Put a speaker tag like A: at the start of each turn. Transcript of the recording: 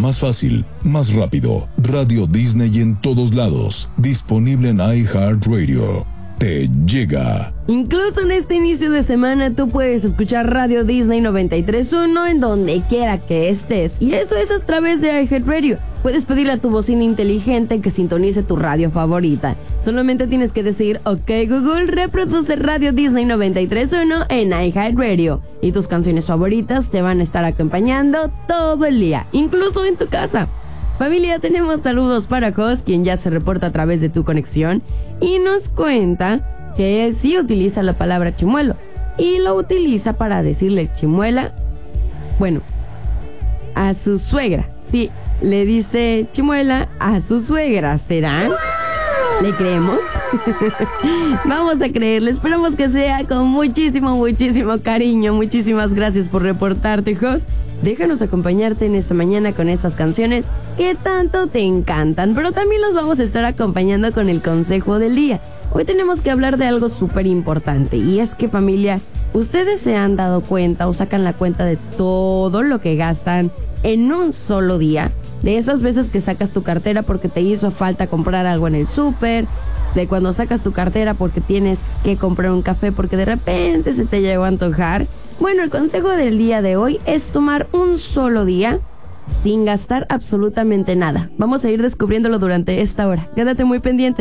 A: más fácil, más rápido. Radio Disney en todos lados. Disponible en iHeartRadio. Te llega.
B: Incluso en este inicio de semana tú puedes escuchar Radio Disney 93.1 en donde quiera que estés. Y eso es a través de iHeartRadio. Puedes pedirle a tu bocina inteligente que sintonice tu radio favorita. Solamente tienes que decir, ok Google, reproduce Radio Disney 93.1 en iHeartRadio. Y tus canciones favoritas te van a estar acompañando todo el día, incluso en tu casa. Familia, tenemos saludos para Jos, quien ya se reporta a través de tu conexión y nos cuenta que él sí utiliza la palabra chimuelo y lo utiliza para decirle chimuela, bueno, a su suegra. Sí, le dice chimuela a su suegra, ¿será? ¿Le creemos? Vamos a creerle, esperamos que sea con muchísimo cariño. Muchísimas gracias por reportarte, Jos. Déjanos acompañarte en esta mañana con esas canciones que tanto te encantan, pero también los vamos a estar acompañando con el consejo del día. Hoy tenemos que hablar de algo súper importante y es que, familia, ustedes se han dado cuenta o sacan la cuenta de todo lo que gastan en un solo día. De esas veces que sacas tu cartera porque te hizo falta comprar algo en el súper, de cuando sacas tu cartera porque tienes que comprar un café porque de repente se te llegó a antojar. Bueno, el consejo del día de hoy es tomar un solo día sin gastar absolutamente nada. Vamos a ir descubriéndolo durante esta hora. Quédate muy pendiente.